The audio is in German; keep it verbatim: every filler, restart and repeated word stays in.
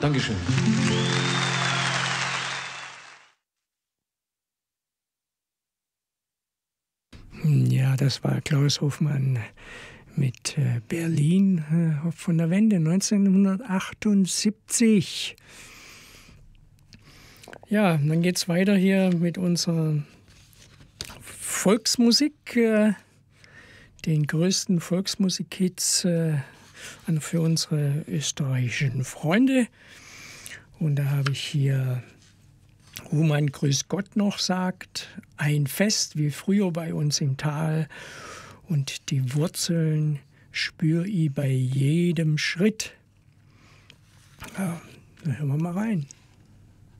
Dankeschön. Ja, das war Klaus Hofmann mit Berlin von der Wende neunzehnhundertachtundsiebzig. Ja, dann geht's weiter hier mit unserer Volksmusik, den größten Volksmusik-Hits für unsere österreichischen Freunde. Und da habe ich hier Wo man Grüß Gott noch sagt, ein Fest wie früher bei uns im Tal und die Wurzeln spür ich bei jedem Schritt. Ja, da hören wir mal rein.